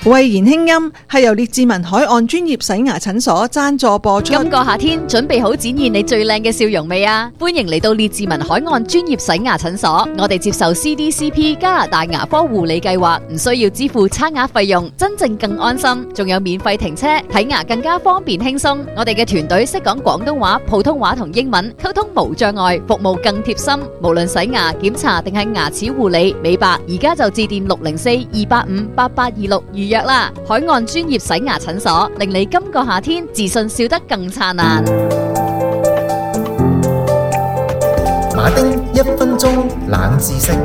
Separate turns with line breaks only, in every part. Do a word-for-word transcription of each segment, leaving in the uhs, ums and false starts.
慧言輕音係由列治文海岸專業洗牙診所贊助播出。
今個夏天準備好展現你最靚嘅笑容未啊？歡迎嚟到列治文海岸專業洗牙診所，我哋接受 C D C P 加拿大牙科護理計劃，唔需要支付差額費用，真正更安心，仲有免費停車，睇牙更加方便輕鬆。我哋嘅團隊識講廣東話、普通話同英文，溝通無障礙，服務更貼心。無論洗牙、檢查定係牙齒護理、美白，而家就致電六零四二八五八八二六預約啦！海岸專業洗牙診所，令你今個夏天自信笑得更燦爛。
馬丁一分鐘冷知識。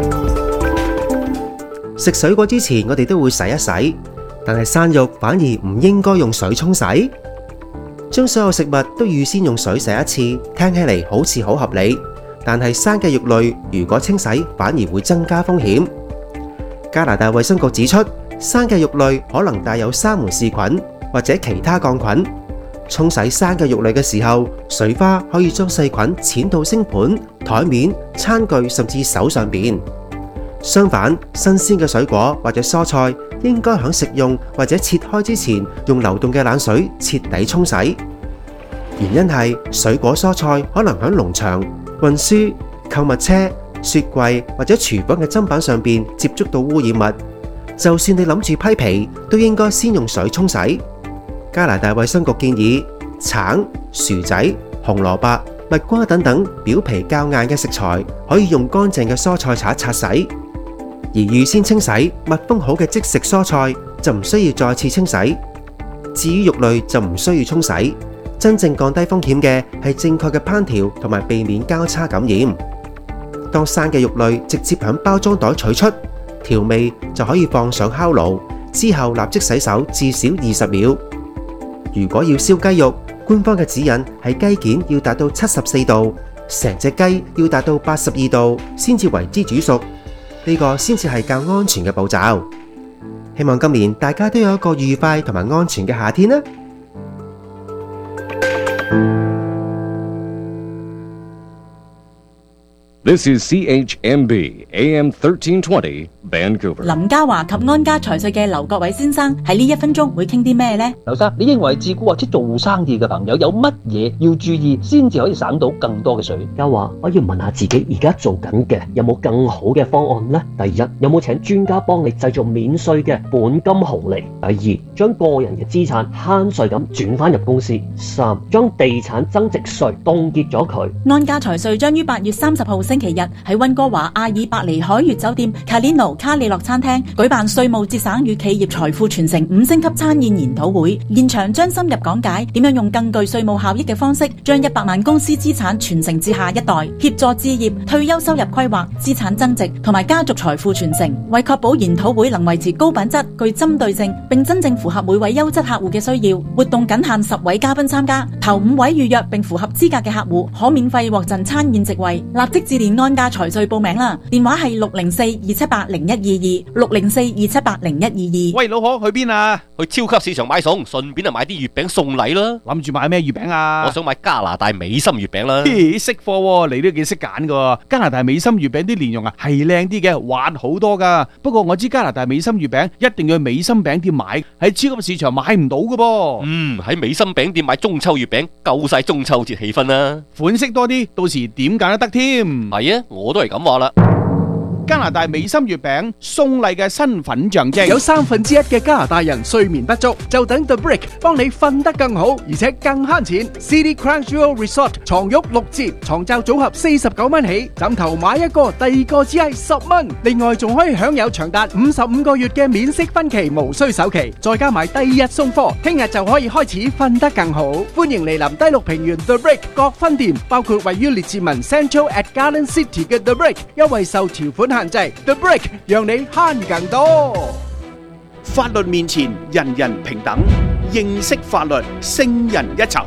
食水果之前，我哋都會洗一洗，但係生肉反而唔應該用水沖洗。將所有食物都預先用水洗一次，聽起嚟好似好合理，但係生嘅肉類如果清洗，反而會增加風險。加拿大衛生局指出，生嘅肉類可能帶有沙門氏菌或者其他桿菌。沖洗生嘅肉類嘅時候，水花可以將細菌濺到星盤、台面、餐具甚至手上邊。相反，新鮮嘅水果或者蔬菜應該喺食用或者切開之前，用流動嘅冷水徹底沖洗。原因係水果蔬菜可能喺農場、運輸、購物車、雪櫃或者廚房嘅砧板上邊接觸到污染物。就算你諗住批皮，都應該先用水沖洗。加拿大衛生局建議，橙、薯仔、紅蘿蔔、蜜瓜等等表皮較硬嘅食材，可以用乾淨嘅蔬菜刷擦洗。而預先清洗、密封好嘅即食蔬菜就唔需要再次清洗。至於肉類就唔需要沖洗。真正降低風險嘅係正確嘅烹調同埋避免交叉感染。當生嘅肉類直接響包裝袋取出，調味就可以放上烤爐，之後立即洗手至少二十秒。如果要燒雞肉，官方嘅指引係雞件要達到七十四度，成隻雞要達到八十二度先至為之煮熟，呢個先至係較安全嘅步驟。希望今年大家都有一個愉快同埋安全嘅夏天啦！
This is C H M B A M thirteen twenty Vancouver。
林嘉華及安家財稅嘅劉國偉先生喺呢一分鐘會傾啲咩呢？
劉生，你認為自僱或者做生意嘅朋友有乜嘢要注意，先至可以省到更多嘅稅？
嘉華，我要問下自己而家做緊嘅有冇更好嘅方案呢？第一，有冇請專家幫你製造免稅嘅本金紅利？第二，將個人嘅資產慳稅咁轉翻入公司？三，將地產增值稅凍結咗佢。
安家財稅將於八月三十號星期日喺溫哥華阿爾伯尼海悅酒店卡列諾卡里諾餐廳舉辦稅務節省與企業財富傳承五星級餐宴研討會，現場將深入講解點樣用更具稅務效益嘅方式，將一百萬公司資產傳承至下一代，協助置業、退休收入規劃、資產增值同埋家族財富傳承。為確保研討會能維持高品質、具針對性，並真正符合每位優質客戶嘅需要，活動僅限十位嘉賓參加，頭五位預約並符合資格嘅客戶可免費獲贈餐宴席位。立即致電安家財稅報名啦，電話係六零四二七八零一二二六零四二七八零一二二。
喂，老婆去邊啊？
去超級市場買餸，順便啊買啲月餅送禮啦。
諗住買咩月餅啊？
我想買加拿大美心月餅啦。
咦，識貨喎，你都幾識揀噶。加拿大美心月餅啲蓮蓉啊係靚啲嘅，滑好多噶。不過我知加拿大美心月餅一定要去美心餅店買，喺超級市場買唔到噶噃。
嗯，喺美心餅店買中秋月餅，夠晒中秋節氣氛啦。
款式多啲，到時點揀都得添。
係啊，我都係咁話啦。
加拿大美心月餅送禮嘅身份象徵，
有三分之一嘅加拿大人睡眠不足，就等 The Brick 幫你瞓得更好，而且更慳錢。City Crunchyroll Resort 床褥六折，床罩組合四十九蚊起，枕頭買一個，第二個只係十蚊。另外仲可以享有長達五十五個月嘅免息分期，無需首期，再加埋第二日送貨，聽日就可以開始瞓得更好。歡迎嚟臨第六平原 The Brick 各分店，包括位於列治文 Central at Garden City 嘅 The Brick， 優惠受條款限制。The Brick 讓你慳更多。 法律面前人人平等，認識法律勝人一籌。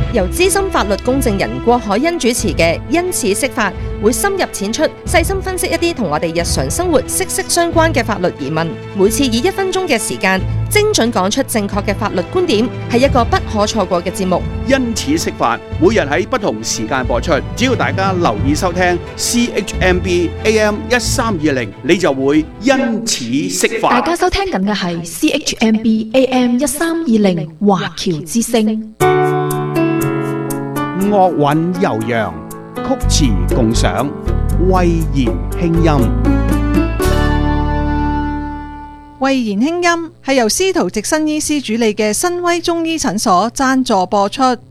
由資深法律公證人郭海欣主持嘅因此釋法，會深入淺出，細心分析一啲同我哋日常生活息息相關嘅法律疑問。每次以一分鐘嘅時間，精準講出正確嘅法律觀點，係一個不可錯過嘅節目。
因此釋法，每日喺不同時間播出，只要大家留意收聽 C H M B A M 一三二零，你就會因此釋法。
大家收聽緊嘅係 C H M B A M 一三二零華僑之聲。
樂韻悠揚，曲詞共賞，慧言輕音。
慧言輕音係由司徒直新醫師主理嘅新威中醫診所贊助播出。